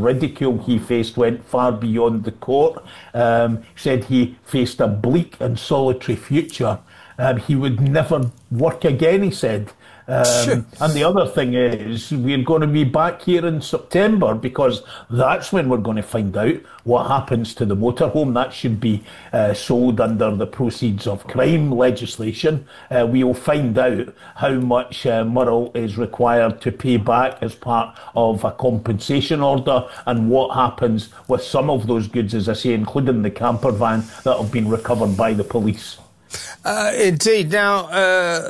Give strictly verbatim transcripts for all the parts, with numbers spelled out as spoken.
ridicule he faced went far beyond the court. Um, said he faced a bleak and solitary future. Um, he would never work again, he said. Um, and the other thing is, we're going to be back here in September, because that's when we're going to find out what happens to the motorhome. That should be uh, sold under the proceeds of crime legislation. Uh, we will find out how much uh, Murrell is required to pay back as part of a compensation order, and what happens with some of those goods, as I say, including the camper van that have been recovered by the police. Uh, indeed. Now, uh,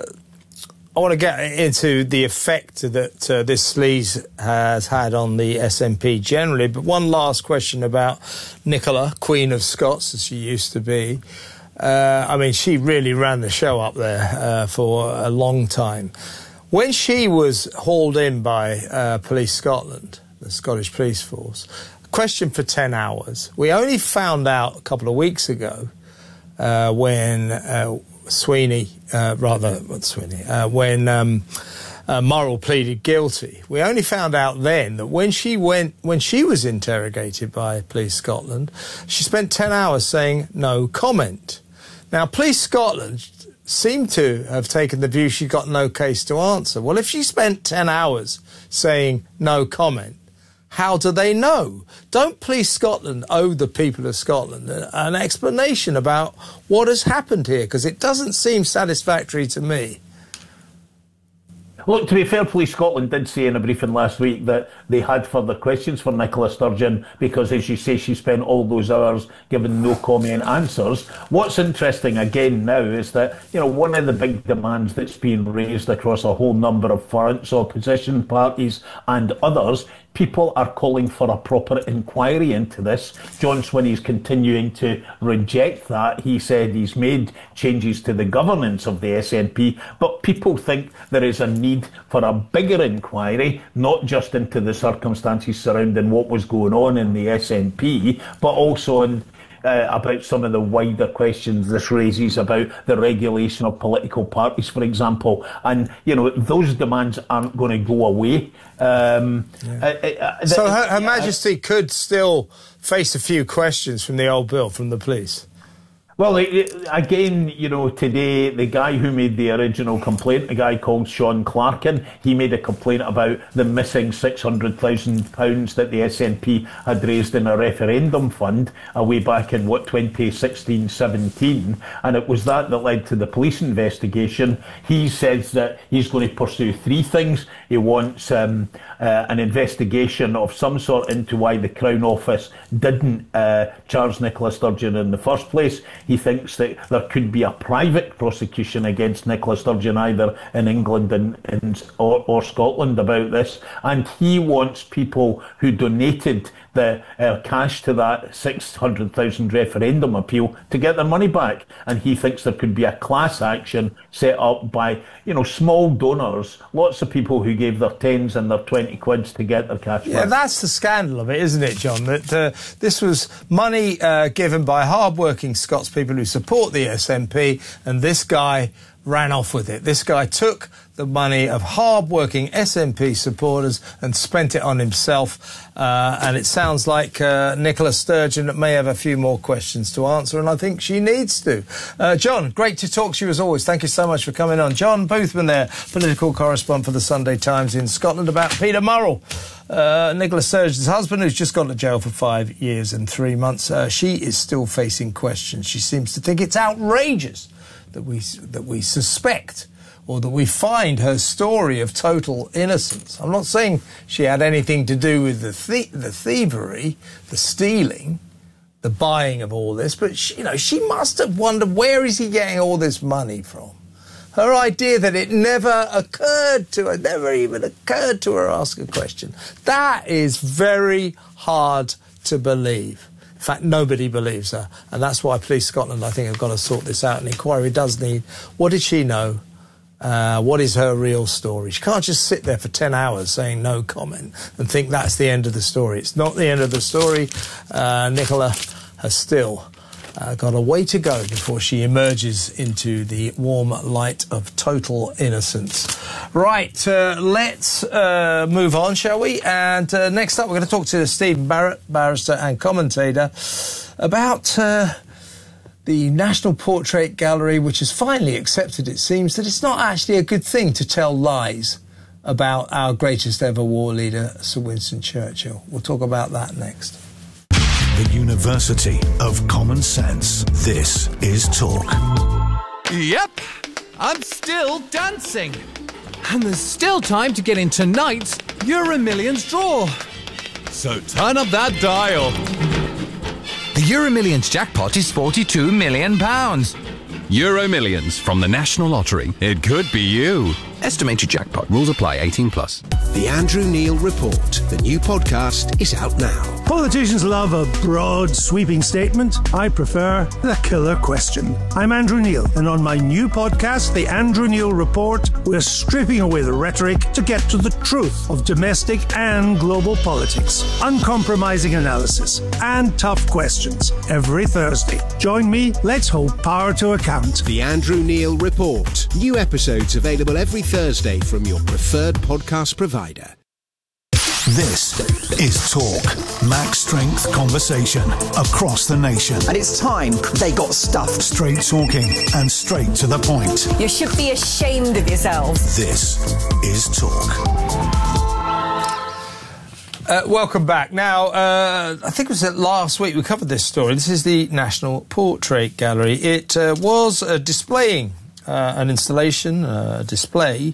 I want to get into the effect that uh, this sleaze has had on the S N P generally, but one last question about Nicola, Queen of Scots, as she used to be. Uh, I mean, she really ran the show up there uh, for a long time. When she was hauled in by uh, Police Scotland, the Scottish Police Force, questioned for ten hours, we only found out a couple of weeks ago uh, when... Uh, Sweeney, uh, rather, not Sweeney, uh, when um, uh, Murrell pleaded guilty. We only found out then that when she went, when she was interrogated by Police Scotland, she spent ten hours saying no comment. Now, Police Scotland seemed to have taken the view she got no case to answer. Well, if she spent ten hours saying no comment, how do they know? Don't Police Scotland owe the people of Scotland an explanation about what has happened here? Because it doesn't seem satisfactory to me. Look, to be fair, Police Scotland did say in a briefing last week that they had further questions for Nicola Sturgeon because, as you say, she spent all those hours giving no comment answers. What's interesting again now is that, you know, one of the big demands that's being raised across a whole number of fronts, opposition parties and others, people are calling for a proper inquiry into this. John Swinney's continuing to reject that. He said he's made changes to the governance of the S N P, but people think there is a need for a bigger inquiry, not just into the circumstances surrounding what was going on in the S N P, but also in Uh, about some of the wider questions this raises about the regulation of political parties, for example. And, you know, those demands aren't going to go away. Um, yeah. uh, uh, so Her, Her Majesty uh, could still face a few questions from the old bill, from the police. Well, it, it, again, you know, today, the guy who made the original complaint, a guy called Sean Clarkin, he made a complaint about the missing six hundred thousand pounds that the S N P had raised in a referendum fund uh, way back in, what, twenty sixteen seventeen, and it was that that led to the police investigation. He says that he's going to pursue three things. He wants um, uh, an investigation of some sort into why the Crown Office didn't uh, charge Nicola Sturgeon in the first place. He thinks that there could be a private prosecution against Nicola Sturgeon either in England and, and or, or Scotland about this. And he wants people who donated the uh, cash to that six hundred thousand referendum appeal to get their money back. And he thinks there could be a class action set up by, you know, small donors, lots of people who gave their tens and their twenty quids to get their cash back. Yeah, that's the scandal of it, isn't it, John? That uh, this was money uh, given by hard-working Scots people who support the S N P, and this guy ran off with it. This guy took the money of hard-working S N P supporters and spent it on himself. Uh, and it sounds like uh, Nicola Sturgeon may have a few more questions to answer, and I think she needs to. Uh, John, great to talk to you as always. Thank you so much for coming on. John Boothman there, political correspondent for the Sunday Times in Scotland, about Peter Murrell, uh, Nicola Sturgeon's husband, who's just gone to jail for five years and three months. Uh, she is still facing questions. She seems to think it's outrageous that we that we suspect or that we find her story of total innocence. I'm not saying she had anything to do with the th the thievery, the stealing, the buying of all this, but she, you know, she must have wondered, where is he getting all this money from? Her idea that it never occurred to her, never even occurred to her, ask a question. That is very hard to believe. In fact, nobody believes her. And that's why Police Scotland, I think, have got to sort this out. An inquiry does need, what did she know? Uh, what is her real story? She can't just sit there for ten hours saying no comment and think that's the end of the story. It's not the end of the story. Uh, Nicola has still uh, got a way to go before she emerges into the warm light of total innocence. Right, uh, let's uh, move on, shall we? And uh, next up, we're going to talk to Stephen Barrett, barrister and commentator, about uh, the National Portrait Gallery, which has finally accepted, it seems, that it's not actually a good thing to tell lies about our greatest ever war leader, Sir Winston Churchill. We'll talk about that next. The University of Common Sense. This is Talk. Yep, I'm still dancing. And there's still time to get in tonight's Euro Millions draw. So turn up that dial. The Euro Millions jackpot is forty-two million pounds. Euro Millions from the National Lottery. It could be you. Estimated jackpot. Rules apply. eighteen plus. The Andrew Neil Report, the new podcast, is out now. Politicians love a broad, sweeping statement. I prefer the killer question. I'm Andrew Neil, and on my new podcast, The Andrew Neil Report, we're stripping away the rhetoric to get to the truth of domestic and global politics. Uncompromising analysis and tough questions every Thursday. Join me, let's hold power to account. The Andrew Neil Report. New episodes available every Thursday from your preferred podcast provider. This is Talk. Max strength conversation across the nation. And it's time they got stuffed. Straight talking and straight to the point. You should be ashamed of yourselves. This is Talk. Uh, welcome back. Now, uh, I think it was last week we covered this story. This is the National Portrait Gallery. It uh, was uh, displaying uh, an installation, uh, a display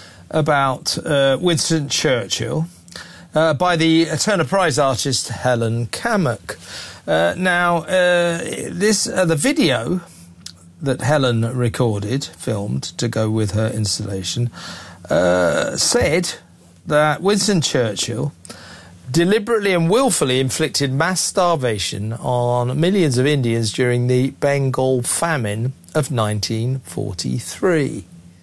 about uh, Winston Churchill uh, by the Turner Prize artist Helen Cammack. Uh, now, uh, this uh, the video that Helen recorded, filmed to go with her installation, uh, said that Winston Churchill deliberately and willfully inflicted mass starvation on millions of Indians during the Bengal famine of nineteen forty-three.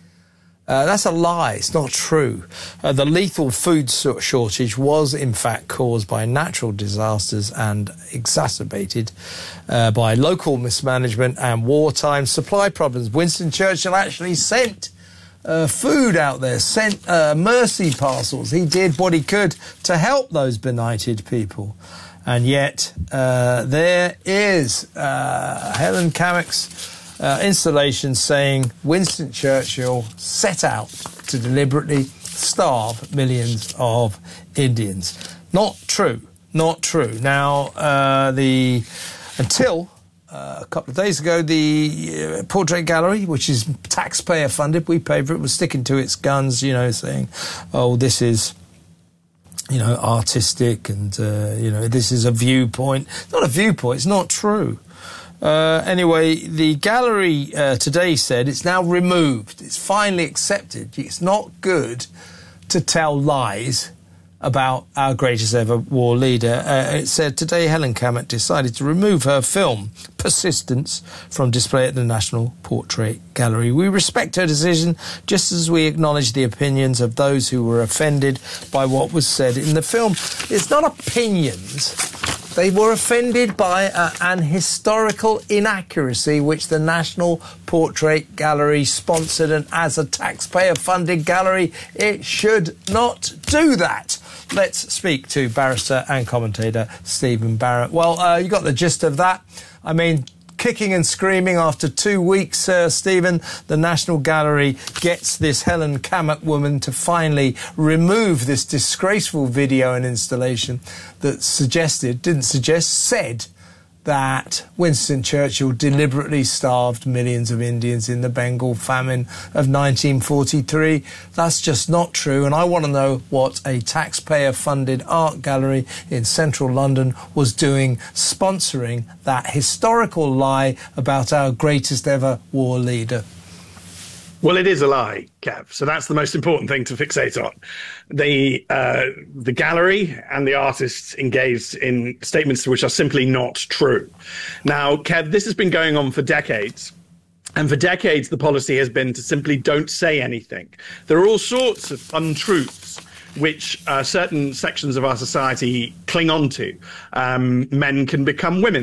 Uh, that's a lie. It's not true. Uh, the lethal food shortage was, in fact, caused by natural disasters and exacerbated uh, by local mismanagement and wartime supply problems. Winston Churchill actually sent Uh, food out there, sent uh, mercy parcels. He did what he could to help those benighted people. And yet, uh, there is uh, Helen Cammack's uh, installation saying Winston Churchill set out to deliberately starve millions of Indians. Not true. Not true. Now, uh, the until... Uh, a couple of days ago, the uh, Portrait Gallery, which is taxpayer funded, we pay for it, was sticking to its guns, you know, saying, oh, this is, you know, artistic and, uh, you know, this is a viewpoint. Not a viewpoint, it's not true. Uh, anyway, the gallery uh, today said it's now removed. It's finally accepted. It's not good to tell lies about our greatest ever war leader. Uh, it said today Helen Cammack decided to remove her film Persistence from display at the National Portrait Gallery. We respect her decision, just as we acknowledge the opinions of those who were offended by what was said in the film. It's not opinions. They were offended by uh, an historical inaccuracy which the National Portrait Gallery sponsored, and as a taxpayer-funded gallery, it should not do that. Let's speak to barrister and commentator Stephen Barrett. Well, uh, you got the gist of that. I mean, kicking and screaming after two weeks, uh, Stephen, the National Gallery gets this Helen Cammack woman to finally remove this disgraceful video and installation that suggested, didn't suggest, said that Winston Churchill deliberately starved millions of Indians in the Bengal famine of nineteen forty-three. That's just not true, and I want to know what a taxpayer-funded art gallery in central London was doing sponsoring that historical lie about our greatest ever war leader. Well, it is a lie, Kev. So that's the most important thing to fixate on. The uh, the gallery and the artists engaged in statements which are simply not true. Now, Kev, this has been going on for decades. And for decades, the policy has been to simply don't say anything. There are all sorts of untruths which uh, certain sections of our society cling on to. Um, men can become women.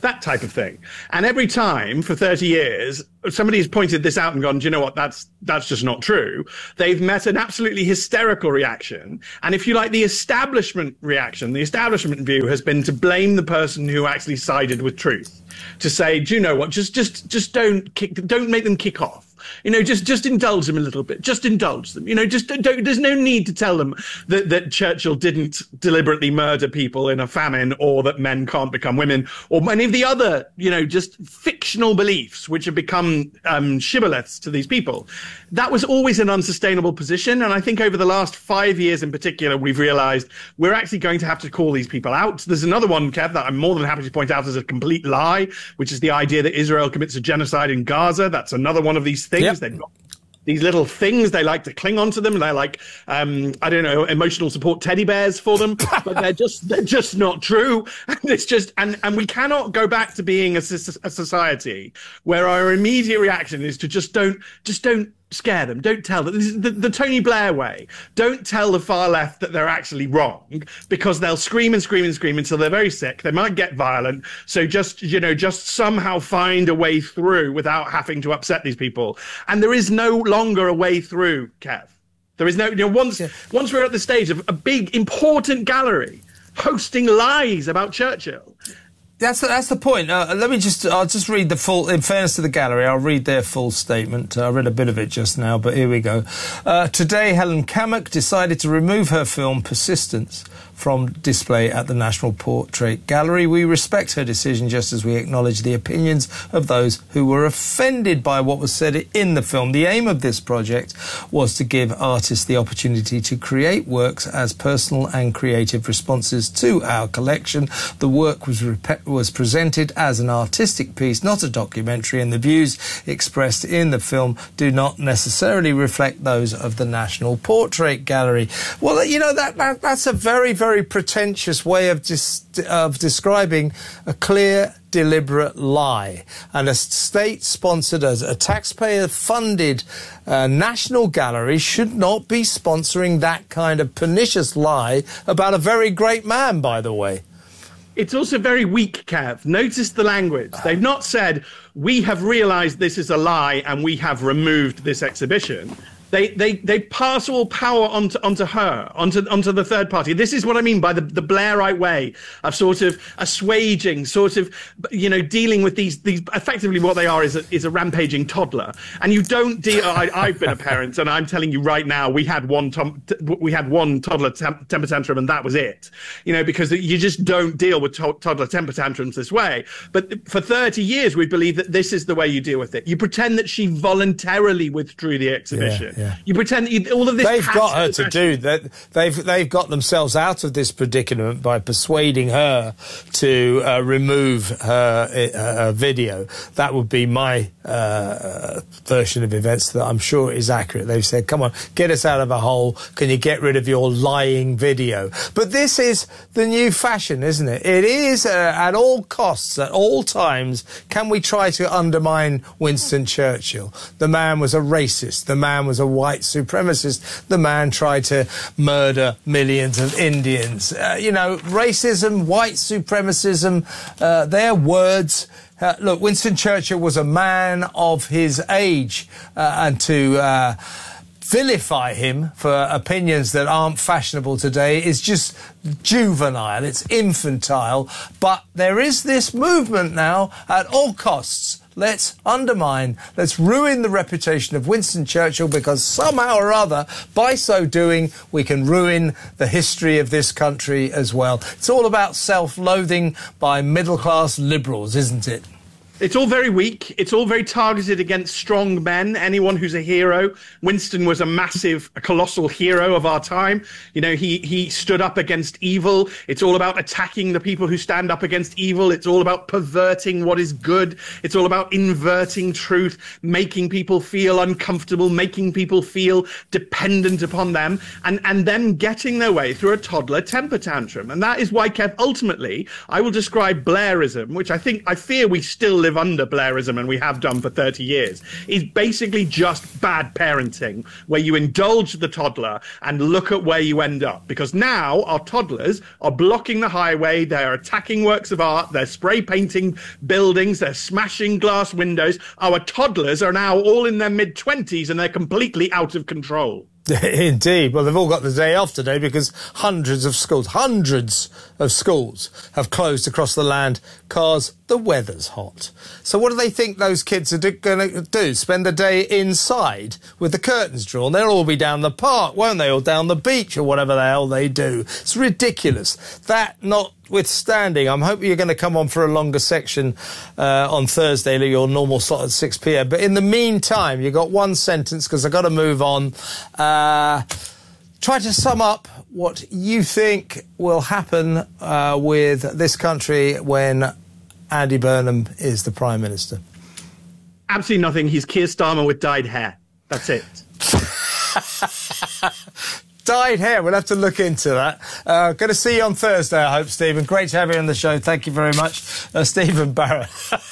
that type of thing. And every time for thirty years, somebody's pointed this out and gone, do you know what, that's that's just not true. They've met an absolutely hysterical reaction. And if you like, the establishment reaction, the establishment view has been to blame the person who actually sided with truth. To say, do you know what, just just just don't kick, don't make them kick off. You know, just just indulge them a little bit. Just indulge them. You know, just don't, don't, there's no need to tell them that, that Churchill didn't deliberately murder people in a famine, or that men can't become women, or many of the other, you know, just fictional beliefs which have become um, shibboleths to these people. That was always an unsustainable position. And I think over the last five years in particular, we've realized we're actually going to have to call these people out. There's another one, Kev, that I'm more than happy to point out as a complete lie, which is the idea that Israel commits a genocide in Gaza. That's another one of these things. Yep. They've got these little things, they like to cling onto them. They're like, um, I don't know, emotional support teddy bears for them, but they're just they're just not true. And it's just and and we cannot go back to being a, a society where our immediate reaction is to just don't just don't scare them. Don't tell them. This is the, the Tony Blair way. Don't tell the far left that they're actually wrong, because they'll scream and scream and scream until they're very sick. They might get violent. So just, you know, just somehow find a way through without having to upset these people. And there is no longer a way through, Kev. There is no, you know, once, yeah. once we're at the stage of a big, important gallery hosting lies about Churchill. That's the, that's the point. Uh, let me just, I'll just read the full, in fairness to the gallery, I'll read their full statement. Uh, I read a bit of it just now, but here we go. Uh, today, Helen Kammock decided to remove her film Persistence from display at the National Portrait Gallery. We respect her decision, just as we acknowledge the opinions of those who were offended by what was said in the film. The aim of this project was to give artists the opportunity to create works as personal and creative responses to our collection. The work was rep- was presented as an artistic piece, not a documentary, and the views expressed in the film do not necessarily reflect those of the National Portrait Gallery. Well, you know, that, that that's a very, very pretentious way of dis- of describing a clear, deliberate lie. And a state-sponsored, as a taxpayer-funded uh, national gallery should not be sponsoring that kind of pernicious lie about a very great man, by the way. It's also very weak, Kev. Notice the language. They've not said, we have realised this is a lie and we have removed this exhibition. They they they pass all power onto onto her, onto onto the third party. This is what I mean by the, the Blairite way of sort of assuaging, sort of, you know, dealing with these these effectively what they are is a, is a rampaging toddler. And you don't deal. I, I've been a parent, and I'm telling you right now, we had one tom, we had one toddler tem- temper tantrum, and that was it. You know, because you just don't deal with to- toddler temper tantrums this way. But for thirty years, we believe that this is the way you deal with it. You pretend that she voluntarily withdrew the exhibition. Yeah. Yeah. You pretend that you, all of this. They've got her to do that. They've they've got themselves out of this predicament by persuading her to uh, remove her uh, video. That would be my uh, version of events that I'm sure is accurate. They've said, "Come on, get us out of a hole. Can you get rid of your lying video?" But this is the new fashion, isn't it? It is uh, at all costs, at all times. Can we try to undermine Winston Churchill? The man was a racist. The man was a white supremacist. The man tried to murder millions of Indians. Uh, you know, racism, white supremacism, uh, they're words. Uh, look, Winston Churchill was a man of his age, uh, and to uh, vilify him for opinions that aren't fashionable today is just juvenile. It's infantile. But there is this movement now at all costs. Let's undermine, let's ruin the reputation of Winston Churchill, because somehow or other, by so doing, we can ruin the history of this country as well. It's all about self-loathing by middle-class liberals, isn't it? It's all very weak. It's all very targeted against strong men, anyone who's a hero. Winston was a massive, a colossal hero of our time. You know, he, he stood up against evil. It's all about attacking the people who stand up against evil. It's all about perverting what is good. It's all about inverting truth, making people feel uncomfortable, making people feel dependent upon them, and, and them getting their way through a toddler temper tantrum. And that is why, Kev, ultimately, I will describe Blairism, which I think, I fear we still live live under Blairism, and we have done for thirty years, is basically just bad parenting, where you indulge the toddler and look at where you end up. Because now our toddlers are blocking the highway, they're attacking works of art, they're spray painting buildings, they're smashing glass windows. Our toddlers are now all in their mid-twenties and they're completely out of control. Indeed. Well, they've all got the day off today because hundreds of schools, hundreds of schools have closed across the land because the weather's hot. So what do they think those kids are going to do? Spend the day inside with the curtains drawn? They'll all be down the park, won't they? Or down the beach or whatever the hell they do. It's ridiculous. That notwithstanding, I'm hoping you're going to come on for a longer section uh, on Thursday, your normal slot at six p m. But in the meantime, you've got one sentence because I've got to move on. Uh, try to sum up what you think will happen uh, with this country when Andy Burnham is the Prime Minister. Absolutely nothing. He's Keir Starmer with dyed hair. That's it. Dyed hair. We'll have to look into that. Uh, going to see you on Thursday, I hope, Stephen. Great to have you on the show. Thank you very much. Uh, Stephen Barrett.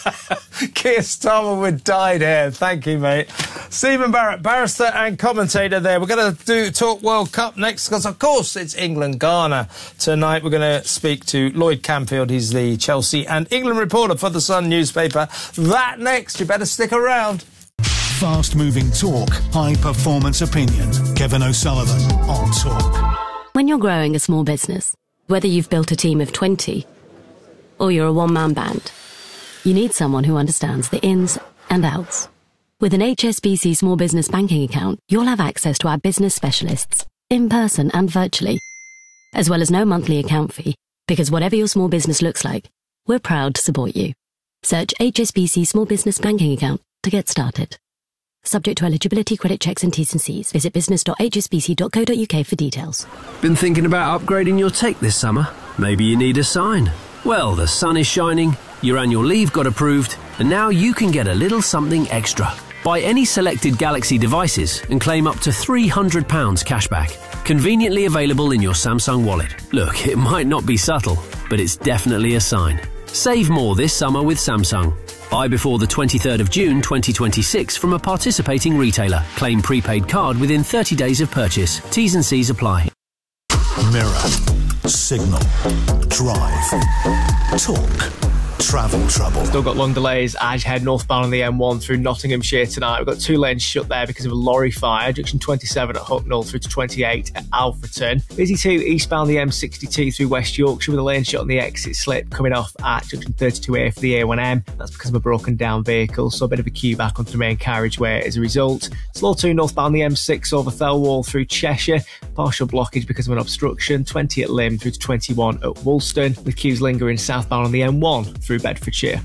Keir Starmer with dyed hair. Thank you, mate. Stephen Barrett, barrister and commentator there. We're going to do Talk World Cup next because, of course, it's England-Ghana tonight. We're going to speak to Lloyd Canfield. He's the Chelsea and England reporter for the Sun newspaper. That next. You better stick around. Fast-moving talk, high-performance opinion. Kevin O'Sullivan on Talk. When you're growing a small business, whether you've built a team of twenty or you're a one-man band, you need someone who understands the ins and outs. With an H S B C Small Business Banking account, you'll have access to our business specialists, in person and virtually, as well as no monthly account fee, because whatever your small business looks like, we're proud to support you. Search H S B C Small Business Banking account to get started. Subject to eligibility, credit checks and T's and C's. Visit business dot h s b c dot co dot u k for details. Been thinking about upgrading your tech this summer? Maybe you need a sign. Well, the sun is shining, your annual leave got approved, and now you can get a little something extra. Buy any selected Galaxy devices and claim up to three hundred pounds cashback. Conveniently available in your Samsung wallet. Look, it might not be subtle, but it's definitely a sign. Save more this summer with Samsung. Buy before the twenty-third of June twenty twenty-six from a participating retailer. Claim prepaid card within thirty days of purchase. T's and C's apply. Mirror, Signal, Drive, Talk, Travel Trouble. Still got long delays as you head northbound on the M one through Nottinghamshire tonight. We've got two lanes shut there because of a lorry fire. Junction twenty-seven at Hucknall through to twenty-eight at Alfreton. Busy too eastbound the M sixty-two through West Yorkshire with a lane shut on the exit slip coming off at Junction thirty-two A for the A one M. That's because of a broken down vehicle, so a bit of a queue back onto the main carriageway as a result. Slow too northbound the M six over Thelwall through Cheshire. Partial blockage because of an obstruction. twenty at Lymm through to twenty-one at Woolston, with queues lingering southbound on the M one through Bedfordshire.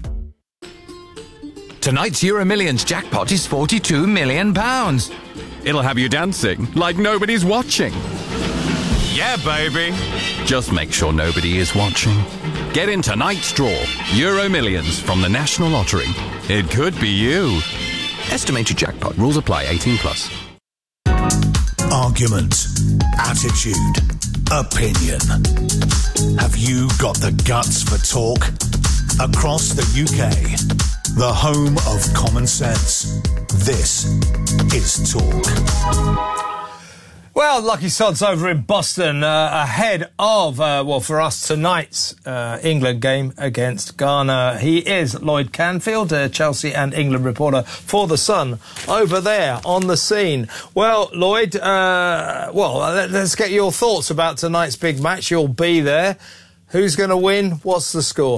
Tonight's Euro Millions jackpot is forty-two million pounds. It'll have you dancing like nobody's watching. Yeah, baby. Just make sure nobody is watching. Get in tonight's draw. Euro Millions from the National Lottery. It could be you. Estimated jackpot. Rules apply. eighteen plus. Argument, attitude, opinion. Have you got the guts for talk? Across the U K, the home of common sense. This is Talk. Well, lucky sods over in Boston, uh, ahead of, uh, well, for us, tonight's uh, England game against Ghana. He is Lloyd Canfield, uh, Chelsea and England reporter for The Sun, over there on the scene. Well, Lloyd, uh, well, let's get your thoughts about tonight's big match. You'll be there. Who's going to win? What's the score?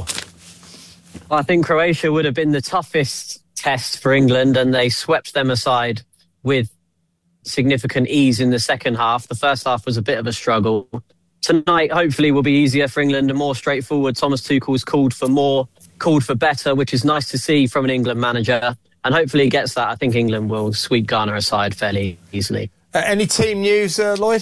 I think Croatia would have been the toughest test for England, and they swept them aside with significant ease in the second half. The first half was a bit of a struggle. Tonight, hopefully, will be easier for England and more straightforward. Thomas Tuchel's called for more, called for better, which is nice to see from an England manager. And hopefully he gets that. I think England will sweep Ghana aside fairly easily. Uh, any team news, uh, Lloyd?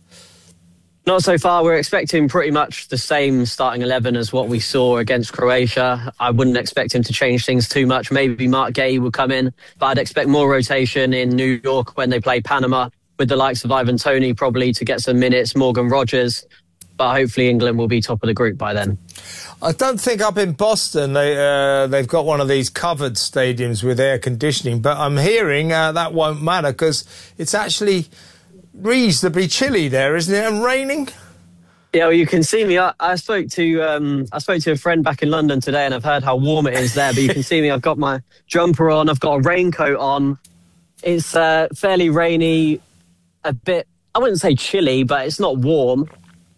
Not so far. We're expecting pretty much the same starting eleven as what we saw against Croatia. I wouldn't expect him to change things too much. Maybe Mark Gay will come in, but I'd expect more rotation in New York when they play Panama, with the likes of Ivan Toney probably to get some minutes, Morgan Rogers. but hopefully England will be top of the group by then. I don't think up in Boston they, uh, they've got one of these covered stadiums with air conditioning, but I'm hearing uh, that won't matter because it's actually reasonably chilly there, isn't it, and raining? Yeah, well, you can see me. I, I spoke to um, I spoke to a friend back in London today, and I've heard how warm it is there. But you can see me. I've got my jumper on. I've got a raincoat on. It's uh, fairly rainy, a bit. I wouldn't say chilly, but it's not warm.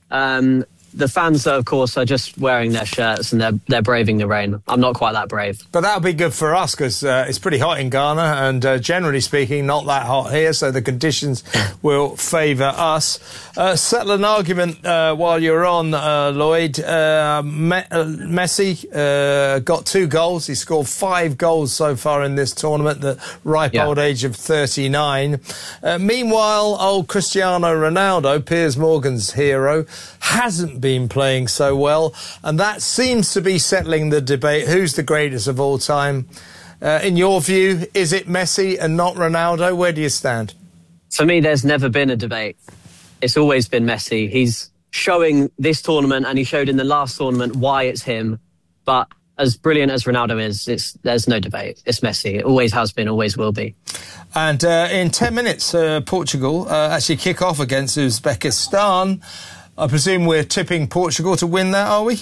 Um, the fans, of course, are just wearing their shirts and they're they're braving the rain. I'm not quite that brave. But that'll be good for us because uh, it's pretty hot in Ghana and uh, generally speaking not that hot here, so the conditions will favour us. Uh, settle an argument uh, while you're on, uh, Lloyd. Uh, Me- uh, Messi uh, got two goals. He scored five goals so far in this tournament, the ripe yeah. old age of thirty-nine. Uh, meanwhile, old Cristiano Ronaldo, Piers Morgan's hero, hasn't been playing so well, and that seems to be settling the debate. Who's the greatest of all time? Uh, in your view, is it Messi and not Ronaldo? Where do you stand? For me, there's never been a debate. It's always been Messi. He's showing this tournament, and he showed in the last tournament why it's him. But as brilliant as Ronaldo is, it's, there's no debate. It's Messi. It always has been, always will be. And uh, in ten minutes, uh, Portugal uh, actually kick off against Uzbekistan. I presume we're tipping Portugal to win that, are we?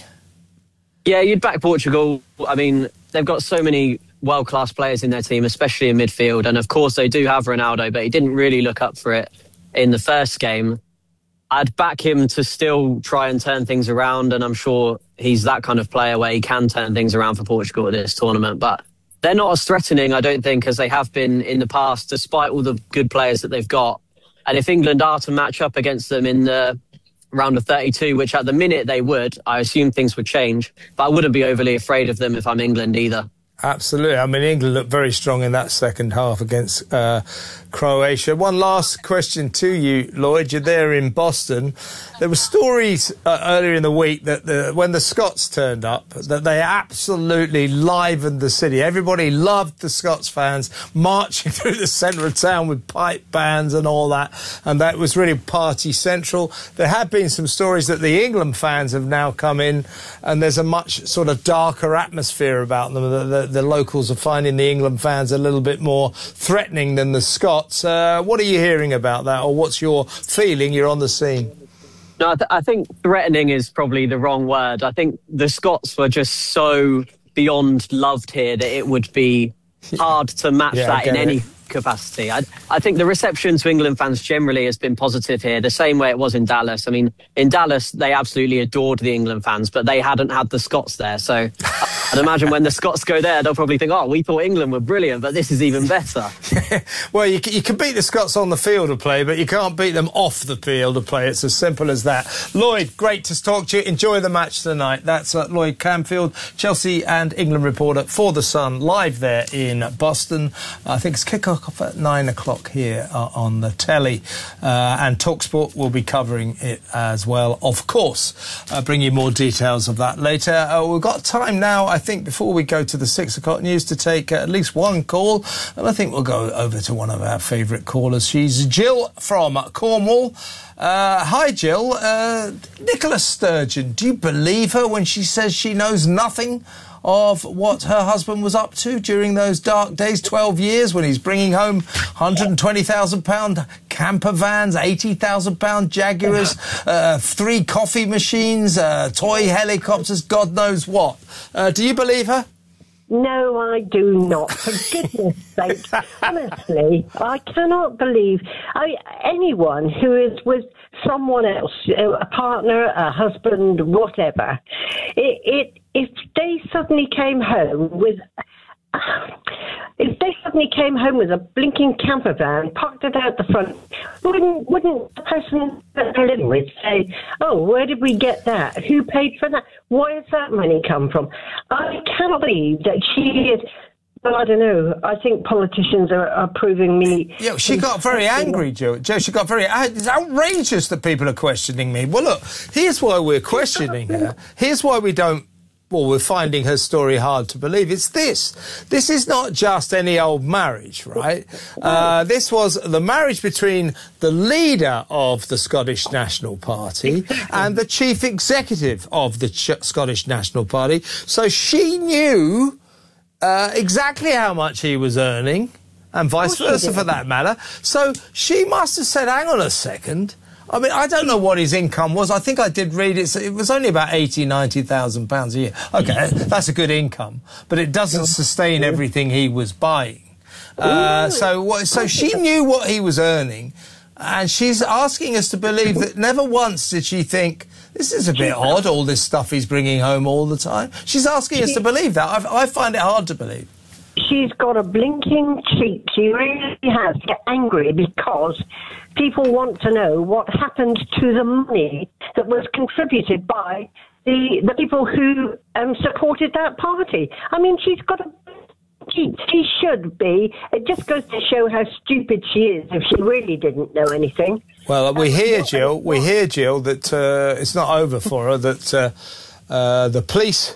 Yeah, you'd back Portugal. I mean, they've got so many world-class players in their team, especially in midfield. And, of course, they do have Ronaldo, but he didn't really look up for it in the first game. I'd back him to still try and turn things around, and I'm sure he's that kind of player where he can turn things around for Portugal at this tournament. But they're not as threatening, I don't think, as they have been in the past, despite all the good players that they've got. And if England are to match up against them in the round of thirty-two, which at the minute they would, I assume things would change, but I wouldn't be overly afraid of them if I'm England either. Absolutely. I mean, England looked very strong in that second half against uh, Croatia. One last question to you, Lloyd. You're there in Boston. There were stories uh, earlier in the week that the, when the Scots turned up, that they absolutely livened the city. Everybody loved the Scots fans marching through the centre of town with pipe bands and all that, and that was really party central. There have been some stories that the England fans have now come in, and there's a much sort of darker atmosphere about them. The, the, the locals are finding the England fans a little bit more threatening than the Scots. Uh, what are you hearing about that, or what's your feeling? You're on the scene. No, I, th- I think threatening is probably the wrong word. I think the Scots were just so beyond loved here that it would be hard to match yeah, that in it. any capacity. I, I think the reception to England fans generally has been positive here, the same way it was in Dallas. I mean, in Dallas, they absolutely adored the England fans, but they hadn't had the Scots there. So I'd imagine when the Scots go there, they'll probably think, oh, we thought England were brilliant, but this is even better. Well, you, you can beat the Scots on the field of play, but you can't beat them off the field of play. It's as simple as that. Lloyd, great to talk to you. Enjoy the match tonight. That's uh, Lloyd Camfield, Chelsea and England reporter for The Sun, live there in Boston. I think it's kick-off at nine o'clock here uh, on the telly. Uh, and TalkSport will be covering it as well, of course. I'll bring you more details of that later. Uh, we've got time now, I think, before we go to the six o'clock news, to take uh, at least one call. And I think we'll go over to one of our favourite callers. She's Jill from Cornwall. Uh, hi, Jill. Uh, Nicola Sturgeon, do you believe her when she says she knows nothing of what her husband was up to during those dark days, twelve years, when he's bringing home one hundred twenty thousand pound camper vans, eighty thousand pound Jaguars, uh, three coffee machines, uh, toy helicopters, God knows what? Uh, do you believe her? No, I do not. For goodness sake, honestly, I cannot believe I, anyone who is with someone else, a partner, a husband, whatever, it, it if they suddenly came home with... If they suddenly came home with a blinking camper van, parked it out the front, wouldn't wouldn't the person that they're living with say, oh, where did we get that? Who paid for that? Where does that money come from? I cannot believe that she is... Well, I don't know. I think politicians are, are proving me... Yeah, she got very angry, Joe. Joe, she got very... It's outrageous that people are questioning me. Well, look, here's why we're questioning her. Here's why we don't well, we're finding her story hard to believe. It's this. This is not just any old marriage, right? Uh, this was the marriage between the leader of the Scottish National Party and the chief executive of the Ch- Scottish National Party. So she knew uh, exactly how much he was earning, and vice versa for that matter. So she must have said, hang on a second. I mean, I don't know what his income was. I think I did read it. It was only about eighty, ninety thousand pounds a year. OK, that's a good income, but it doesn't sustain everything he was buying. Uh, so, what, so she knew what he was earning, and she's asking us to believe that never once did she think, this is a bit odd, all this stuff he's bringing home all the time. She's asking us to believe that. I, I find it hard to believe. She's got a blinking cheek. She really has to get angry because people want to know what happened to the money that was contributed by the the people who um, supported that party. I mean, she's got a cheek. She should be. It just goes to show how stupid she is if she really didn't know anything. Well, we hear, Jill, we hear, Jill, that uh, it's not over for her, that uh, uh, the police...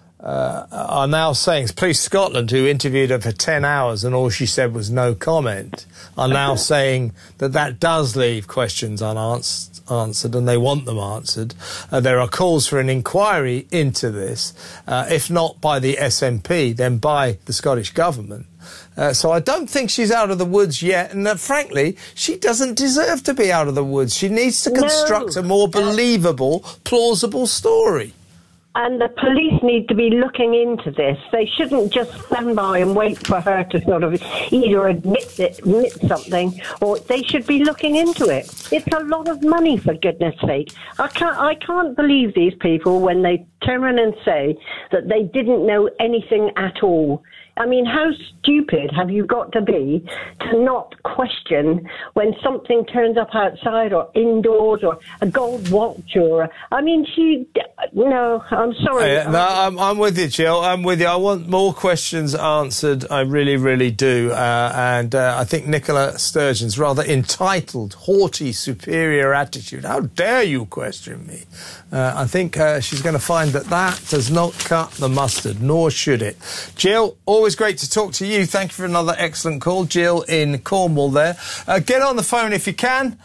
Uh, are now saying, Police Scotland, who interviewed her for ten hours and all she said was no comment, are now saying that that does leave questions unanswered and they want them answered. Uh, there are calls for an inquiry into this, uh, if not by the S N P, then by the Scottish Government. Uh, so I don't think she's out of the woods yet, and uh, frankly, she doesn't deserve to be out of the woods. She needs to construct No. a more believable, plausible story. And the police need to be looking into this. They shouldn't just stand by and wait for her to sort of either admit it, admit something, or they should be looking into it. It's a lot of money, for goodness sake. I can't, I can't believe these people when they turn around and say that they didn't know anything at all. I mean, how stupid have you got to be to not question when something turns up outside or indoors or a gold watch or... I mean, she... No, I'm sorry. Uh, no, I'm, I'm with you, Jill. I'm with you. I want more questions answered. I really, really do. Uh, and uh, I think Nicola Sturgeon's rather entitled, haughty, superior attitude. How dare you question me? Uh, I think uh, she's going to find that that does not cut the mustard, nor should it. Jill, always great to talk to you. Thank you for another excellent call. Jill in Cornwall there. Uh, get on the phone if you can,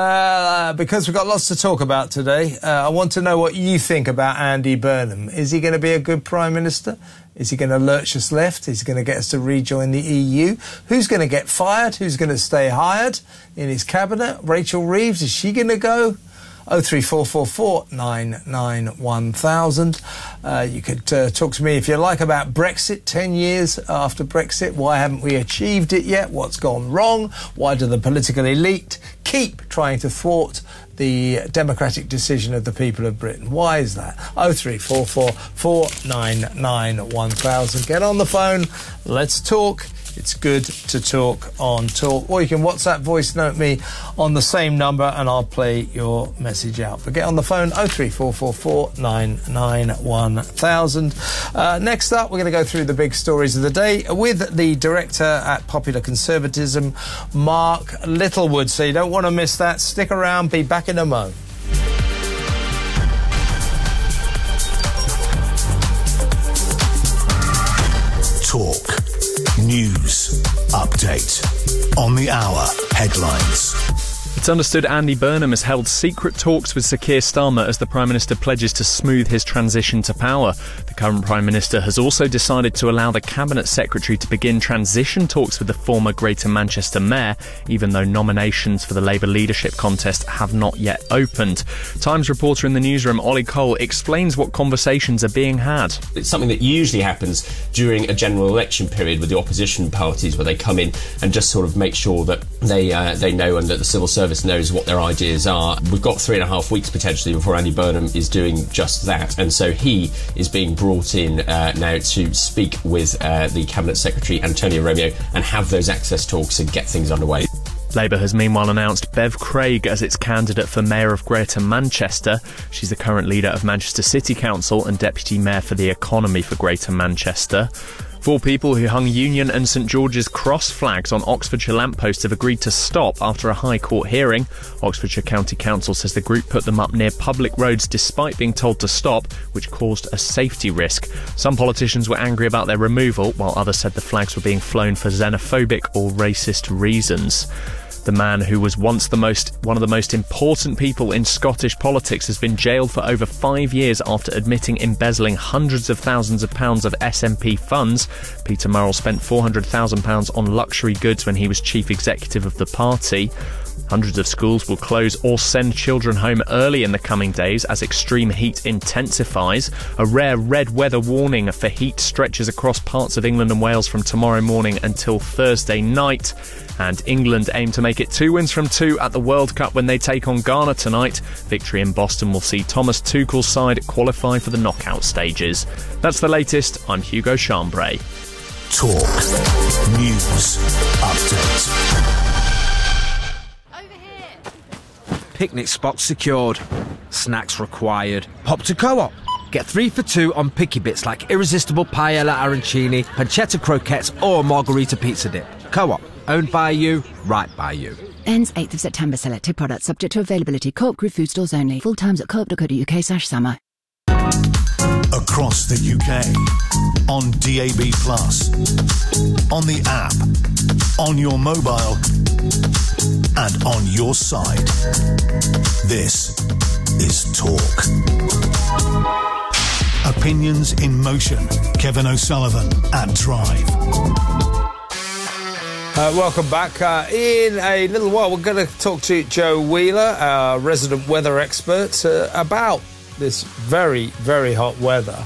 uh, because we've got lots to talk about today. Uh, I want to know what you think about Andy Burnham. Is he going to be a good Prime Minister? Is he going to lurch us left? Is he going to get us to rejoin the E U? Who's going to get fired? Who's going to stay hired in his cabinet? Rachel Reeves, is she going to go? oh three four four four nine nine one thousand. Uh, you could uh, talk to me if you like about Brexit, ten years after Brexit. Why haven't we achieved it yet? What's gone wrong? Why do the political elite keep trying to thwart the democratic decision of the people of Britain? Why is that? oh three four four four nine nine one thousand. Get on the phone. Let's talk. It's good to talk on Talk. Or you can WhatsApp voice note me on the same number and I'll play your message out. But get on the phone, oh three four four four nine nine one thousand. Uh, next up, we're going to go through the big stories of the day with the director at Popular Conservatism, Mark Littlewood. So you don't want to miss that. Stick around, be back in a mo. Talk. News. Update. On the hour. Headlines. It's understood Andy Burnham has held secret talks with Sir Keir Starmer as the Prime Minister pledges to smooth his transition to power. The current Prime Minister has also decided to allow the Cabinet Secretary to begin transition talks with the former Greater Manchester Mayor, even though nominations for the Labour leadership contest have not yet opened. Times reporter in the newsroom, Ollie Cole, explains what conversations are being had. It's something that usually happens during a general election period with the opposition parties, where they come in and just sort of make sure that they uh, they know and that the civil service knows what their ideas are. We've got three and a half weeks potentially before Andy Burnham is doing just that, and so he is being brought in uh, now to speak with uh, the Cabinet Secretary Antonio Romeo and have those access talks and get things underway. Labour has meanwhile announced Bev Craig as its candidate for Mayor of Greater Manchester. She's the current leader of Manchester City Council and Deputy Mayor for the Economy for Greater Manchester. Four people who hung Union and St George's Cross flags on Oxfordshire lampposts have agreed to stop after a High Court hearing. Oxfordshire County Council says the group put them up near public roads despite being told to stop, which caused a safety risk. Some politicians were angry about their removal, while others said the flags were being flown for xenophobic or racist reasons. The man who was once the most one of the most important people in Scottish politics has been jailed for over five years after admitting embezzling hundreds of thousands of pounds of S N P funds. Peter Murrell spent four hundred thousand pounds on luxury goods when he was chief executive of the party. Hundreds of schools will close or send children home early in the coming days as extreme heat intensifies. A rare red weather warning for heat stretches across parts of England and Wales from tomorrow morning until Thursday night. And England aim to make it two wins from two at the World Cup when they take on Ghana tonight. Victory in Boston will see Thomas Tuchel's side qualify for the knockout stages. That's the latest. I'm Hugo Chambray. Talk News Update. Picnic spots secured. Snacks required. Pop to Co-op. Get three for two on picky bits like irresistible paella arancini, pancetta croquettes or margarita pizza dip. Co-op. Owned by you, right by you. Ends eighth of September. Selected products subject to availability. Co-op Group food stores only. Full times at co-op dot co dot uk slash summer. Across the U K. On D A B plus. On the app. On your mobile. And on your side. This is Talk. Opinions in motion. Kevin O'Sullivan at Drive. Uh, welcome back. Uh, in a little while, we're going to talk to Joe Wheeler, our resident weather expert, uh, about this very, very hot weather.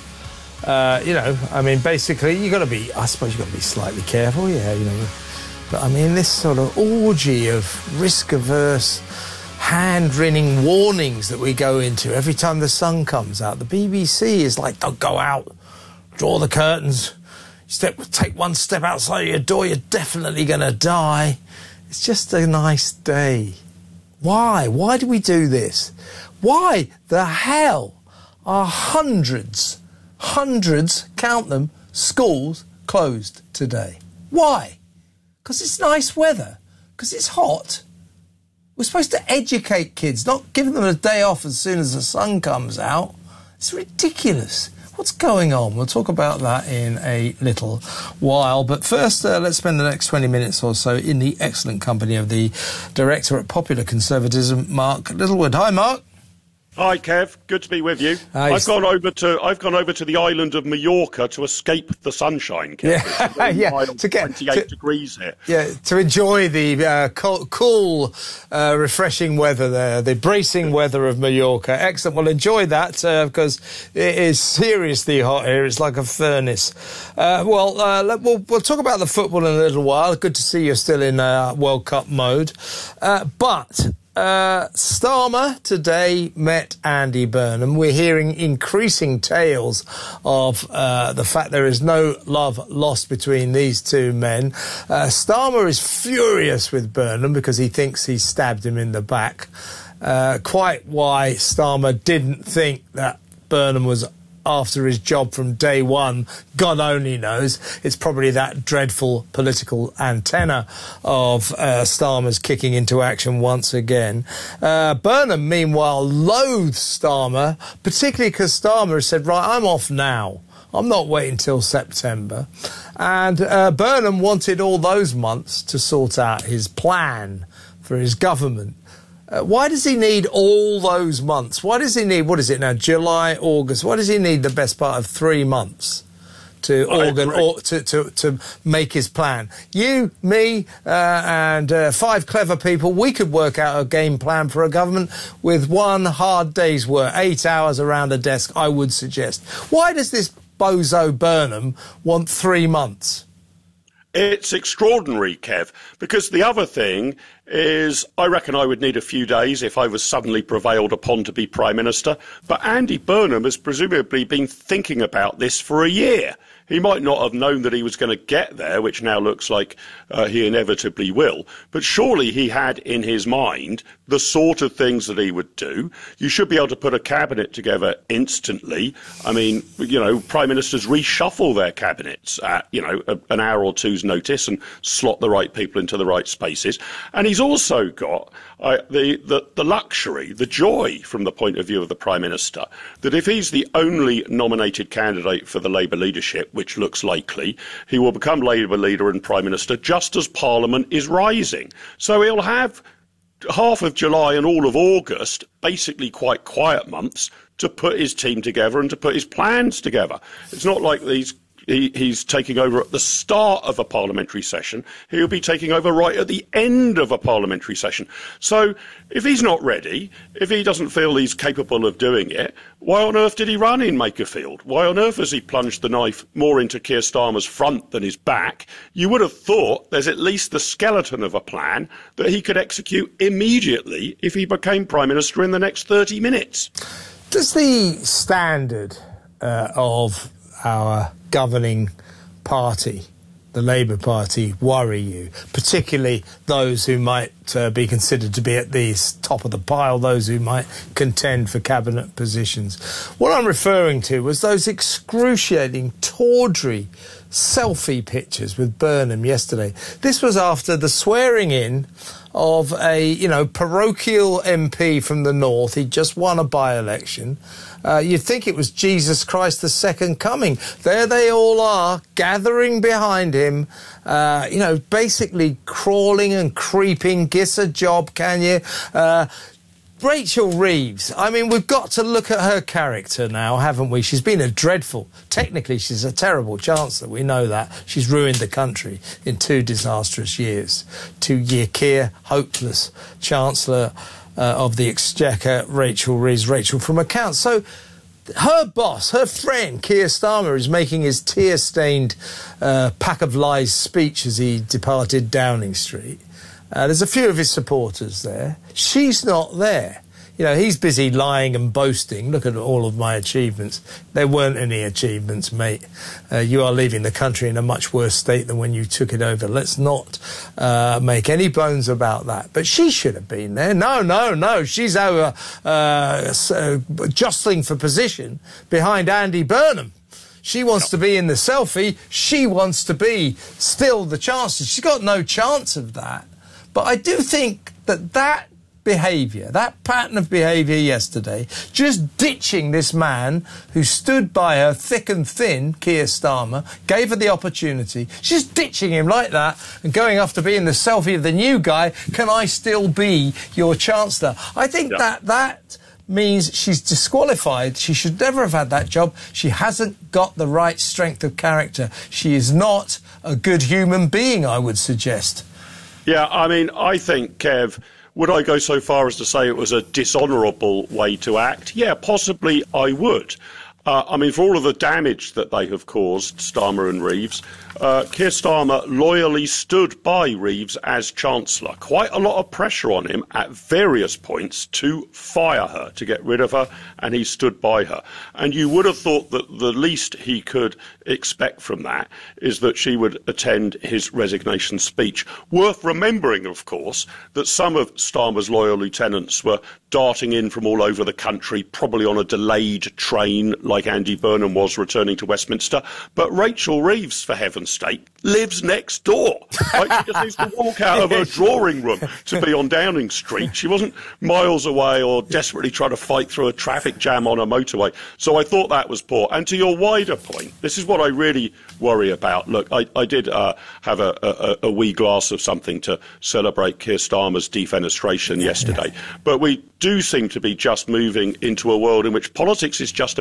Uh, you know, I mean, basically, you've got to be, I suppose you've got to be slightly careful, yeah, you know. But, I mean, this sort of orgy of risk-averse, hand-wringing warnings that we go into every time the sun comes out. The B B C is like, don't go out, draw the curtains. Step, take one step outside your door, you're definitely going to die. It's just a nice day. Why? Why do we do this? Why the hell are hundreds, hundreds, count them, schools closed today? Why? Because it's nice weather. Because it's hot. We're supposed to educate kids, not give them a day off as soon as the sun comes out. It's ridiculous. What's going on? We'll talk about that in a little while. But first, uh, let's spend the next twenty minutes or so in the excellent company of the director at Popular Conservatism, Mark Littlewood. Hi, Mark. Hi, Kev. Good to be with you. Hi. I've gone over to I've gone over to the island of Mallorca to escape the sunshine, Kev. Yeah, yeah. To get twenty-eight to, degrees here. Yeah, to enjoy the uh, cool, cool uh, refreshing weather there, the bracing weather of Mallorca. Excellent. Well, enjoy that uh, because it is seriously hot here. It's like a furnace. Uh, well, uh, let, we'll we'll talk about the football in a little while. Good to see you're still in uh, World Cup mode, uh, but. Uh, Starmer today met Andy Burnham. We're hearing increasing tales of uh, the fact there is no love lost between these two men. Uh, Starmer is furious with Burnham because he thinks he stabbed him in the back. Uh, quite why Starmer didn't think that Burnham was after his job from day one, God only knows. It's probably that dreadful political antenna of uh, Starmer's kicking into action once again. Uh, Burnham, meanwhile, loathes Starmer, particularly because Starmer has said, right, I'm off now. I'm not waiting till September. And uh, Burnham wanted all those months to sort out his plan for his government. Uh, why does he need all those months? Why does he need, what is it now, July, August? Why does he need the best part of three months to organ, or, to, to, to make his plan? You, me, uh, and uh, five clever people, we could work out a game plan for a government with one hard day's work, eight hours around a desk, I would suggest. Why does this bozo Burnham want three months? It's extraordinary, Kev, because the other thing is I reckon I would need a few days if I was suddenly prevailed upon to be Prime Minister. But Andy Burnham has presumably been thinking about this for a year. He might not have known that he was going to get there, which now looks like uh, he inevitably will. But surely he had in his mind the sort of things that he would do. You should be able to put a cabinet together instantly. I mean, you know, prime ministers reshuffle their cabinets at, you know, a, an hour or two's notice and slot the right people into the right spaces. And he's also got uh, the, the, the luxury, the joy from the point of view of the prime minister, that if he's the only nominated candidate for the Labour leadership, which looks likely, he will become Labour leader and prime minister just as Parliament is rising. So he'll have half of July and all of August, basically quite quiet months, to put his team together and to put his plans together. It's not like these he, he's taking over at the start of a parliamentary session. He'll be taking over right at the end of a parliamentary session. So if he's not ready, if he doesn't feel he's capable of doing it, why on earth did he run in Makerfield? Why on earth has he plunged the knife more into Keir Starmer's front than his back? You would have thought there's at least the skeleton of a plan that he could execute immediately if he became Prime Minister in the next thirty minutes. Does the standard uh, of our governing party, the Labour Party, worry you, particularly those who might uh, be considered to be at the top of the pile, those who might contend for cabinet positions? What I'm referring to was those excruciating, tawdry selfie pictures with Burnham yesterday. This was after the swearing in of a, you know, parochial M P from the north. He'd just won a by-election. Uh, you'd think it was Jesus Christ the Second Coming. There they all are, gathering behind him, uh, you know, basically crawling and creeping. Get a job, can you? Uh, Rachel Reeves, I mean, we've got to look at her character now, haven't we? She's been a dreadful, technically she's a terrible chancellor, we know that. She's ruined the country in two disastrous years. Two-year Keir, hopeless chancellor uh, of the Exchequer, Rachel Reeves, Rachel from accounts. So her boss, her friend, Keir Starmer, is making his tear-stained uh, pack of lies speech as he departed Downing Street. Uh, there's a few of his supporters there. She's not there. You know, he's busy lying and boasting. Look at all of my achievements. There weren't any achievements, mate. Uh, you are leaving the country in a much worse state than when you took it over. Let's not uh, make any bones about that. But she should have been there. No, no, no. She's over uh, so, jostling for position behind Andy Burnham. She wants to be in the selfie. She wants to be still the Chancellor. She's got no chance of that. But I do think that that behaviour, that pattern of behaviour yesterday, just ditching this man who stood by her thick and thin, Keir Starmer, gave her the opportunity, just ditching him like that and going off to being the selfie of the new guy, can I still be your Chancellor? I think yeah. that that means she's disqualified. She should never have had that job. She hasn't got the right strength of character. She is not a good human being, I would suggest. Yeah, I mean, I think, Kev, would I go so far as to say it was a dishonourable way to act? Yeah, possibly I would. Uh, I mean, for all of the damage that they have caused, Starmer and Reeves, uh, Keir Starmer loyally stood by Reeves as Chancellor. Quite a lot of pressure on him at various points to fire her, to get rid of her, and he stood by her. And you would have thought that the least he could expect from that is that she would attend his resignation speech. Worth remembering, of course, that some of Starmer's loyal lieutenants were darting in from all over the country, probably on a delayed train like Andy Burnham was returning to Westminster. But Rachel Reeves, for heaven's sake, lives next door. Like, she just needs to walk out of her drawing room to be on Downing Street. She wasn't miles away or desperately trying to fight through a traffic jam on a motorway. So I thought that was poor. And to your wider point, this is what I really worry about. Look, I, I did uh, have a, a, a wee glass of something to celebrate Keir Starmer's defenestration yesterday. But we do seem to be just moving into a world in which politics is just about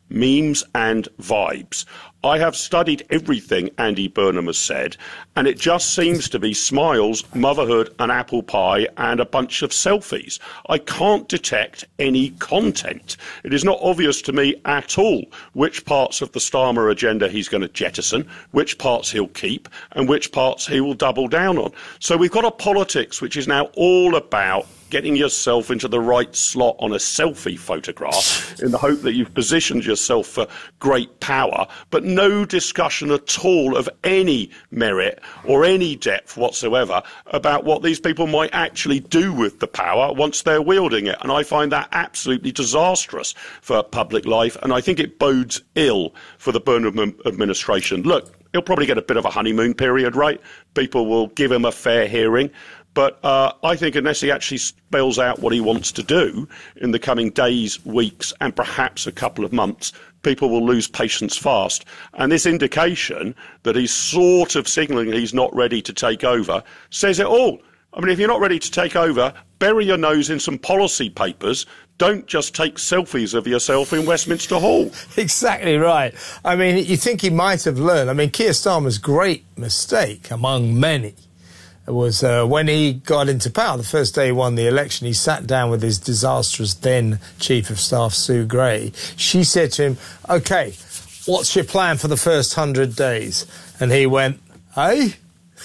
memes and vibes. I have studied everything Andy Burnham has said, and it just seems to be smiles, motherhood, an apple pie, and a bunch of selfies. I can't detect any content. It is not obvious to me at all which parts of the Starmer agenda he's going to jettison, which parts he'll keep, and which parts he will double down on. So we've got a politics which is now all about getting yourself into the right slot on a selfie photograph in the hope that you've positioned yourself for great power, but no discussion at all of any merit or any depth whatsoever about what these people might actually do with the power once they're wielding it. And I find that absolutely disastrous for public life, and I think it bodes ill for the Burnham administration. Look, he'll probably get a bit of a honeymoon period, right? People will give him a fair hearing. But uh, I think unless he actually spells out what he wants to do in the coming days, weeks, and perhaps a couple of months, people will lose patience fast. And this indication that he's sort of signalling he's not ready to take over says it all. I mean, if you're not ready to take over, bury your nose in some policy papers. Don't just take selfies of yourself in Westminster Hall. Exactly right. I mean, you think he might have learned. I mean, Keir Starmer's great mistake, among many, was uh, when he got into power, the first day he won the election, he sat down with his disastrous then Chief of Staff, Sue Gray. She said to him, OK, what's your plan for the first hundred days? And he went, hey?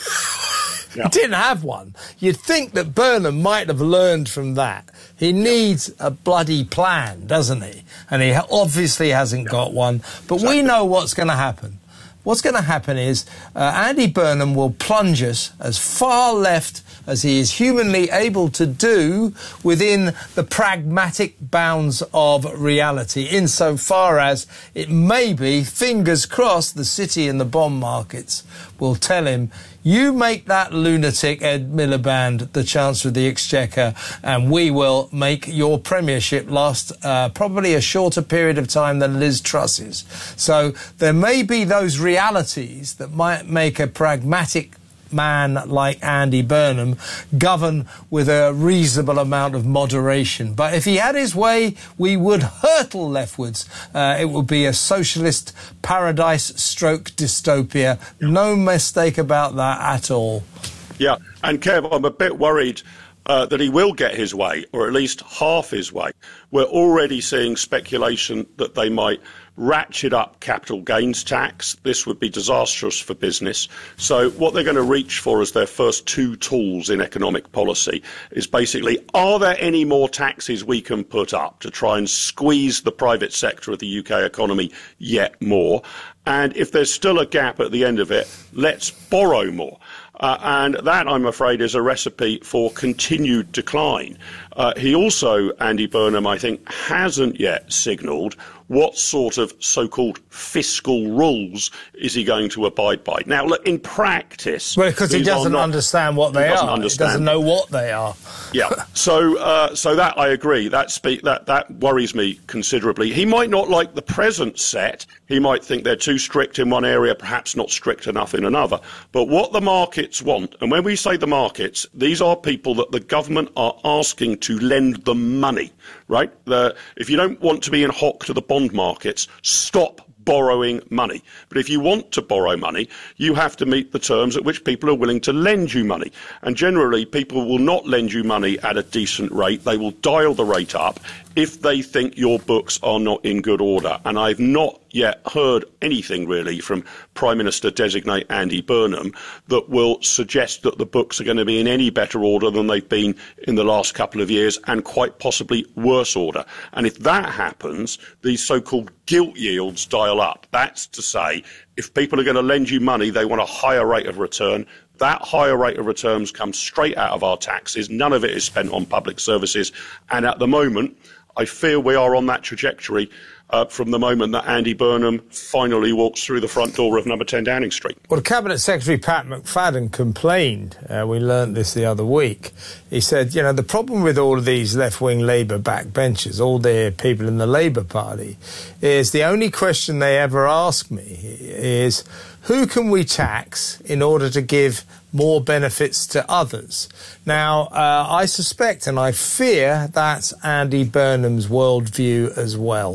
Yeah. He didn't have one. You'd think that Burnham might have learned from that. He needs a bloody plan, doesn't he? And he obviously hasn't yeah. got one. But exactly. we know what's going to happen. What's going to happen is uh, Andy Burnham will plunge us as far left as he is humanly able to do within the pragmatic bounds of reality, insofar as it may be, fingers crossed, the city and the bond markets will tell him, you make that lunatic Ed Miliband the Chancellor of the Exchequer, and we will make your premiership last uh, probably a shorter period of time than Liz Truss's. So there may be those realities that might make a pragmatic man like Andy Burnham govern with a reasonable amount of moderation. But if he had his way, we would hurtle leftwards. Uh, it would be a socialist paradise stroke dystopia. No mistake about that at all. Yeah, and Kev, I'm a bit worried uh, that he will get his way, or at least half his way. We're already seeing speculation that they might ratchet up capital gains tax. This would be disastrous for business. So what they're going to reach for as their first two tools in economic policy is basically, are there any more taxes we can put up to try and squeeze the private sector of the U K economy yet more? And if there's still a gap at the end of it, let's borrow more. Uh, and that, I'm afraid, is a recipe for continued decline. Uh, he also, Andy Burnham, I think, hasn't yet signalled what sort of so-called fiscal rules is he going to abide by. Now, look, in practice... Well, because he doesn't not, understand what they he doesn't are. Understand. He doesn't know what they are. Yeah. So uh, so that, I agree. That, speak, that, that worries me considerably. He might not like the present set. He might think they're too strict in one area, perhaps not strict enough in another. But what the markets want, and when we say the markets, these are people that the government are asking to lend them money, right? The, if you don't want to be in hock to the bond markets, stop borrowing money. But if you want to borrow money, you have to meet the terms at which people are willing to lend you money. And generally, people will not lend you money at a decent rate. They will dial the rate up if they think your books are not in good order. And I've not yet heard anything really from Prime Minister-designate Andy Burnham that will suggest that the books are going to be in any better order than they've been in the last couple of years, and quite possibly worse order. And if that happens, these so-called gilt yields dial up. That's to say, if people are going to lend you money, they want a higher rate of return. That higher rate of returns comes straight out of our taxes. None of it is spent on public services. And at the moment, I fear we are on that trajectory uh, from the moment that Andy Burnham finally walks through the front door of number ten Downing Street. Well, Cabinet Secretary Pat McFadden complained, uh, we learnt this the other week. He said, you know, the problem with all of these left-wing Labour backbenchers, all the people in the Labour Party, is the only question they ever ask me is, who can we tax in order to give more benefits to others? Now, uh, I suspect and I fear that's Andy Burnham's worldview as well. Uh,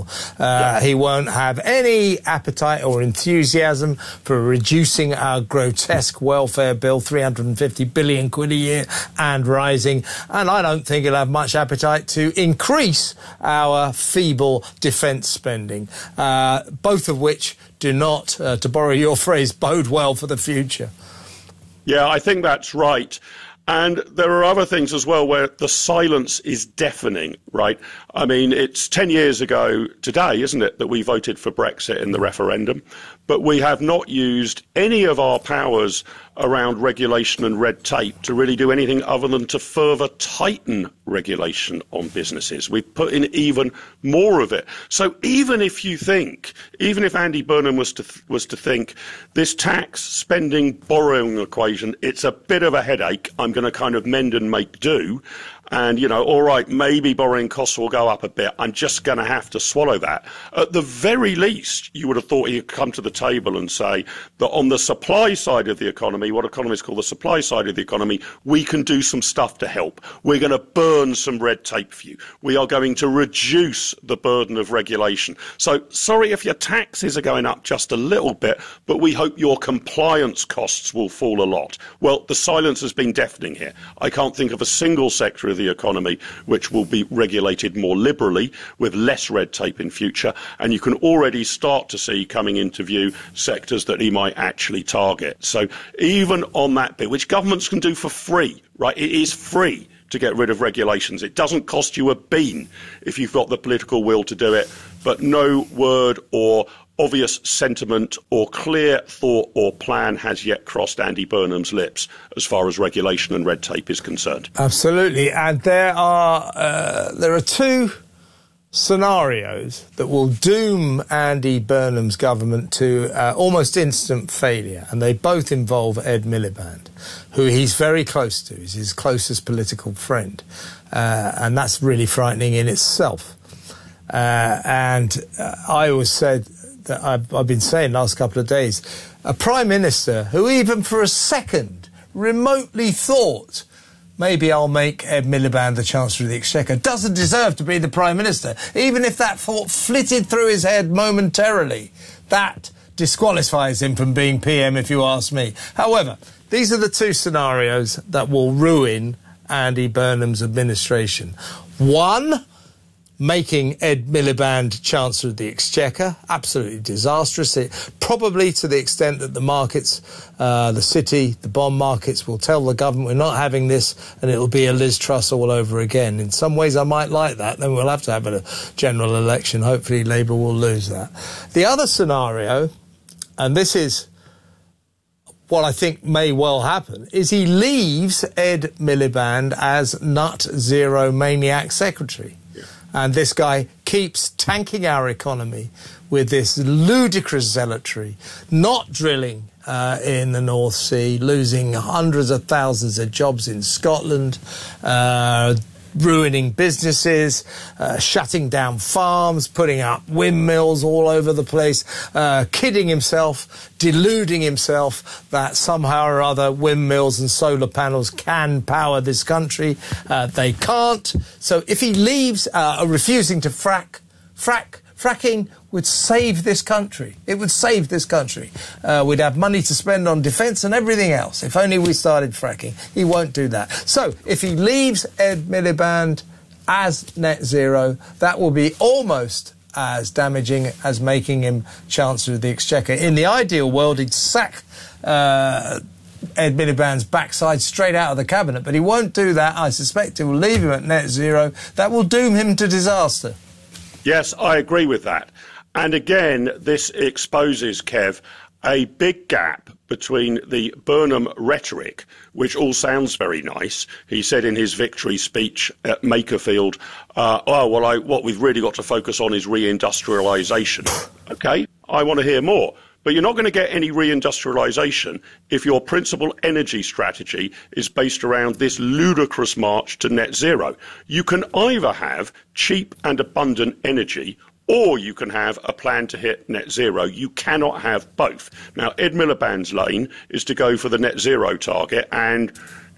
Uh, he won't have any appetite or enthusiasm for reducing our grotesque welfare bill, three hundred fifty billion quid a year and rising. And I don't think he'll have much appetite to increase our feeble defence spending, uh, both of which do not, uh, to borrow your phrase, bode well for the future. Yeah, I think that's right. And there are other things as well where the silence is deafening, right? I mean, it's ten years ago today, isn't it, that we voted for Brexit in the referendum, but we have not used any of our powers around regulation and red tape to really do anything other than to further tighten regulation on businesses. We've put in even more of it. So even if you think, even if Andy Burnham was to th- was to think this tax, spending, borrowing equation, it's a bit of a headache, I'm going to kind of mend and make do. And, you know, all right, maybe borrowing costs will go up a bit. I'm just going to have to swallow that. At the very least, you would have thought he'd come to the table and say that on the supply side of the economy, what economists call the supply side of the economy, we can do some stuff to help. We're going to burn some red tape for you. We are going to reduce the burden of regulation. So sorry if your taxes are going up just a little bit, but we hope your compliance costs will fall a lot. Well, the silence has been deafening here. I can't think of a single sector of the economy which will be regulated more liberally with less red tape in future, and you can already start to see coming into view sectors that he might actually target. So even on that bit, which governments can do for free, right? It is free to get rid of regulations. It doesn't cost you a bean if you've got the political will to do it, but no word or obvious sentiment or clear thought or plan has yet crossed Andy Burnham's lips as far as regulation and red tape is concerned. Absolutely. And there are uh, there are two scenarios that will doom Andy Burnham's government to uh, almost instant failure, and they both involve Ed Miliband, who he's very close to. He's his closest political friend, uh, and that's really frightening in itself. Uh, and uh, I always said that I've, I've been saying the last couple of days, a Prime Minister who even for a second remotely thought maybe I'll make Ed Miliband the Chancellor of the Exchequer doesn't deserve to be the Prime Minister. Even if that thought flitted through his head momentarily, that disqualifies him from being P M, if you ask me. However, these are the two scenarios that will ruin Andy Burnham's administration. One, making Ed Miliband Chancellor of the Exchequer, absolutely disastrous. It, probably to the extent that the markets, uh, the city, the bond markets will tell the government we're not having this, and it'll be a Liz Truss all over again. In some ways I might like that. Then we'll have to have a general election. Hopefully Labour will lose that. The other scenario, and this is what I think may well happen, is he leaves Ed Miliband as nut zero maniac secretary. And this guy keeps tanking our economy with this ludicrous zealotry, not drilling uh, in the North Sea, losing hundreds of thousands of jobs in Scotland, uh, ruining businesses, uh, shutting down farms, putting up windmills all over the place, uh, kidding himself, deluding himself that somehow or other windmills and solar panels can power this country. Uh, they can't. So if he leaves, uh, refusing to frack, frack, fracking would save this country. It would save this country. Uh, we'd have money to spend on defence and everything else. If only we started fracking. He won't do that. So if he leaves Ed Miliband as net zero, that will be almost as damaging as making him Chancellor of the Exchequer. In the ideal world, he'd sack uh, Ed Miliband's backside straight out of the cabinet, but he won't do that. I suspect he will leave him at net zero. That will doom him to disaster. Yes, I agree with that. And again, this exposes, Kev, a big gap between the Burnham rhetoric, which all sounds very nice. He said in his victory speech at Makerfield, uh, oh, well, I, what we've really got to focus on is reindustrialisation. OK, I want to hear more. But you're not going to get any reindustrialisation if your principal energy strategy is based around this ludicrous march to net zero. You can either have cheap and abundant energy, or you can have a plan to hit net zero. You cannot have both. Now, Ed Miliband's lane is to go for the net zero target, and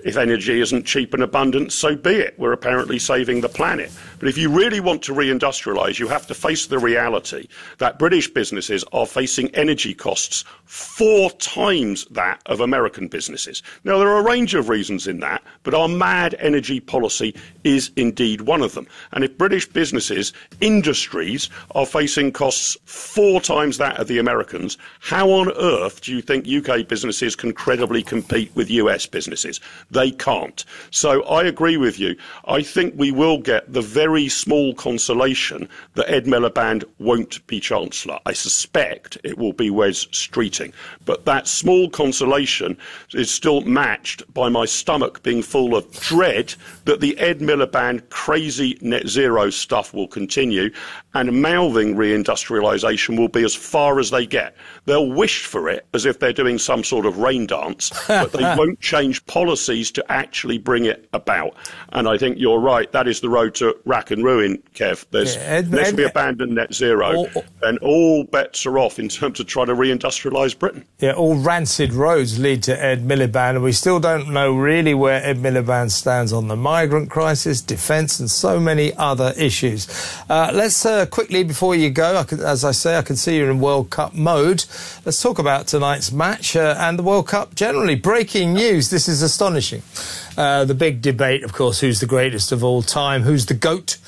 If energy isn't cheap and abundant, so be it. We're apparently saving the planet. But if you really want to reindustrialise, you have to face the reality that British businesses are facing energy costs four times that of American businesses. Now, there are a range of reasons in that, but our mad energy policy is indeed one of them. And if British businesses, industries, are facing costs four times that of the Americans, how on earth do you think U K businesses can credibly compete with U S businesses? They can't. So I agree with you. I think we will get the very small consolation that Ed Miliband won't be Chancellor. I suspect it will be Wes Streeting. But that small consolation is still matched by my stomach being full of dread that the Ed Miliband crazy net zero stuff will continue and mouthing reindustrialisation will be as far as they get. They'll wish for it as if they're doing some sort of rain dance, but they won't change policies to actually bring it about. And I think you're right. That is the road to rack and ruin, Kev. There's, yeah, Ed, unless Ed, we abandon net zero, all, then all bets are off in terms of trying to reindustrialise Britain. Yeah, all rancid roads lead to Ed Miliband, and we still don't know really where Ed Miliband stands on the migrant crisis, defence, and so many other issues. Uh, let's uh, quickly, before you go, I can, as I say, I can see you're in World Cup mode. Let's talk about tonight's match uh, and the World Cup generally. Breaking news, this is astonishing. Uh, the big debate, of course, who's the greatest of all time, who's the GOAT?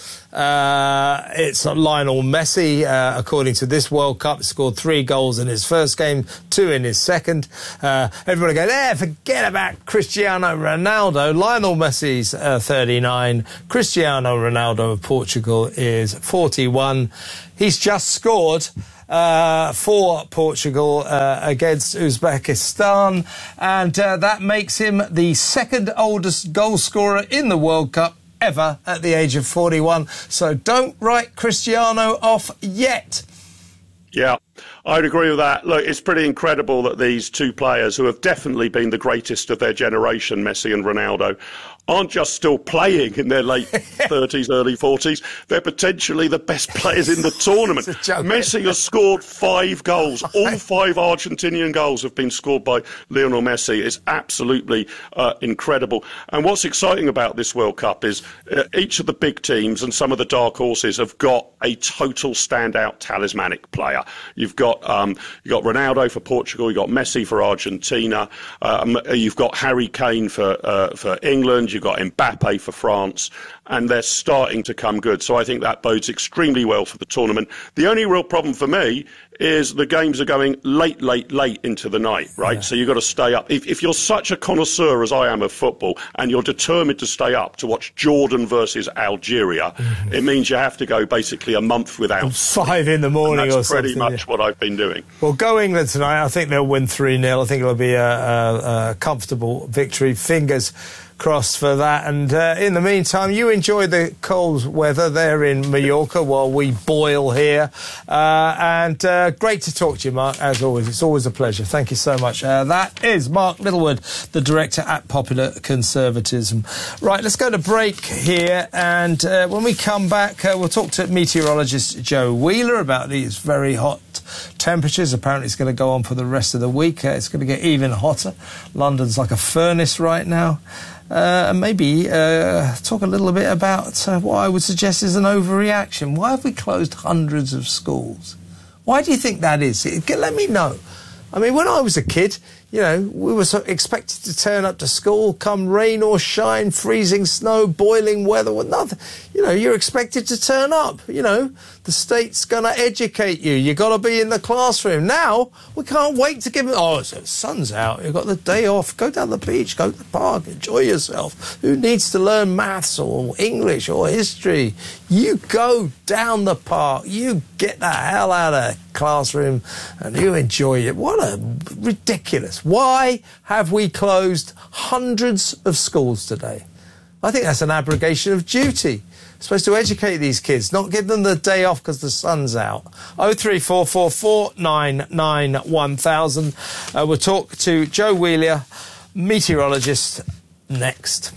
Uh, it's Lionel Messi, uh, according to this World Cup, scored three goals in his first game, two in his second. Uh, everybody goes, eh, forget about Cristiano Ronaldo. Lionel Messi's uh, thirty-nine. Cristiano Ronaldo of Portugal is forty-one. He's just scored Uh, for Portugal uh, against Uzbekistan, and uh, that makes him the second oldest goal scorer in the World Cup ever at the age of forty-one. So don't write Cristiano off yet. Yeah, I'd agree with that. Look, it's pretty incredible that these two players, who have definitely been the greatest of their generation, Messi and Ronaldo, aren't just still playing in their late thirties, early forties. They're potentially the best players in the tournament. Messi has scored five goals. All five Argentinian goals have been scored by Lionel Messi. It's absolutely uh, incredible. And what's exciting about this World Cup is uh, each of the big teams and some of the dark horses have got a total standout talismanic player. You've got um, you've got Ronaldo for Portugal. You've got Messi for Argentina. Um, you've got Harry Kane for uh, for England. You've got Mbappe for France, and they're starting to come good. So I think that bodes extremely well for the tournament. The only real problem for me is the games are going late, late, late into the night, right? Yeah. So you've got to stay up. If, if you're such a connoisseur as I am of football and you're determined to stay up to watch Jordan versus Algeria, mm-hmm. it means you have to go basically a month without five in the morning and that's or something. Pretty much yeah. what I've been doing. Well, go England tonight. I think they'll win three nil. I think it'll be a, a, a comfortable victory. Fingers crossed for that. And uh, in the meantime, you enjoy the cold weather there in Mallorca while we boil here. Uh, and uh, great to talk to you, Mark, as always. It's always a pleasure. Thank you so much. Uh, that is Mark Littlewood, the director at Popular Conservatism. Right, let's go to break here. And uh, when we come back, uh, we'll talk to meteorologist Joe Wheeler about these very hot temperatures. Apparently it's going to go on for the rest of the week. Uh, it's going to get even hotter. London's like a furnace right now. Uh, and maybe uh, talk a little bit about uh, what I would suggest is an overreaction. Why have we closed hundreds of schools? Why do you think that is? Let me know. I mean, when I was a kid, you know, we were so expected to turn up to school, come rain or shine, freezing snow, boiling weather, or nothing. You know, you're expected to turn up. You know, the state's going to educate you. You've got to be in the classroom. Now, we can't wait to give it. Oh, so the sun's out. You've got the day off. Go down the beach. Go to the park. Enjoy yourself. Who needs to learn maths or English or history? You go down the park. You get the hell out of the classroom and you enjoy it. What a ridiculous. Why have we closed hundreds of schools today? I think that's an abrogation of duty. We're supposed to educate these kids, not give them the day off because the sun's out. oh three four four four nine nine one thousand. Uh, we'll talk to Joe Wheeler, meteorologist, next.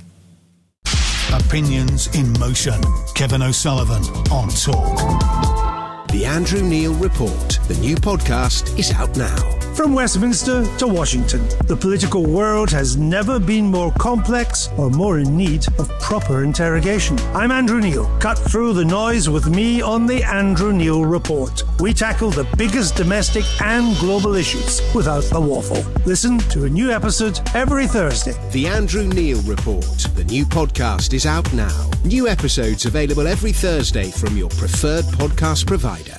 Opinions in motion. Kevin O'Sullivan on Talk. The Andrew Neil Report, the new podcast, is out now. From Westminster to Washington, the political world has never been more complex or more in need of proper interrogation. I'm Andrew Neil. Cut through the noise with me on the Andrew Neil Report. We tackle the biggest domestic and global issues without the waffle. Listen to a new episode every Thursday. The Andrew Neil Report. The new podcast is out now. New episodes available every Thursday from your preferred podcast provider.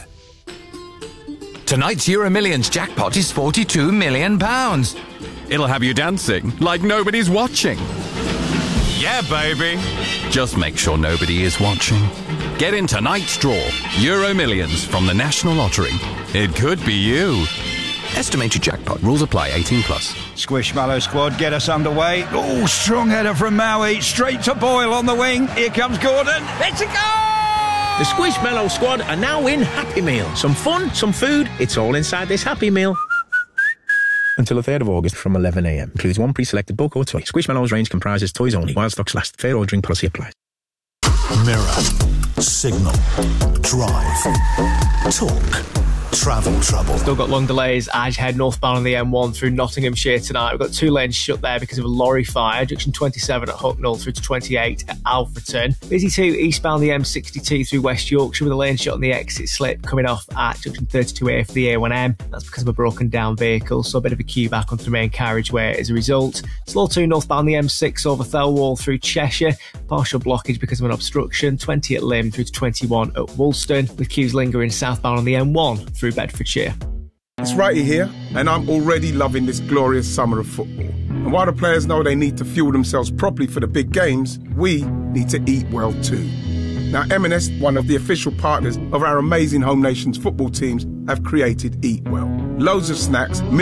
Tonight's Euro Millions jackpot is forty-two million pounds. It'll have you dancing like nobody's watching. Yeah, baby. Just make sure nobody is watching. Get in tonight's draw. Euro Millions from the National Lottery. It could be you. Estimated jackpot. Rules apply. eighteen plus. Squishmallow squad, get us underway. Oh, strong header from Maui. Straight to Boyle on the wing. Here comes Gordon. It's a goal! The Squishmallow squad are now in Happy Meal. Some fun, some food. It's all inside this Happy Meal. Until the third of August from eleven a m. Includes one pre-selected book or toy. Squishmallows range comprises toys only. While stocks last. Fair ordering policy applies. Mirror, signal, drive, talk, travel trouble. Still got long delays as you head northbound on the M one through Nottinghamshire tonight. We've got two lanes shut there because of a lorry fire. Junction twenty-seven at Hucknall through to twenty-eight at Alfreton. Busy too eastbound the M sixty-two through West Yorkshire with a lane shut on the exit slip coming off at junction thirty-two A for the A one M. That's because of a broken down vehicle, so a bit of a queue back onto the main carriageway as a result. Slow too northbound the M six over Thelwall through Cheshire. Partial blockage because of an obstruction. twenty at Lymm through to twenty-one at Woolston, with queues lingering southbound on the M one through Bedfordshire. It's Righty here, and I'm already loving this glorious summer of football. And while the players know they need to fuel themselves properly for the big games, we need to eat well too. Now, M and S, one of the official partners of our amazing Home Nations football teams, have created Eat Well. Loads of snacks,